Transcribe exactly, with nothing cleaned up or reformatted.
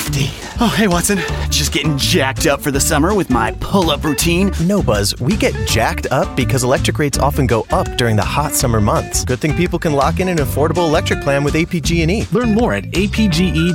lofty. Oh, hey, Watson. Just getting jacked up for the summer with my pull-up routine. No, Buzz. We get jacked up because electric rates often go up during the hot summer months. Good thing people can lock in an affordable electric plan with A P G and E. Learn more at a p g e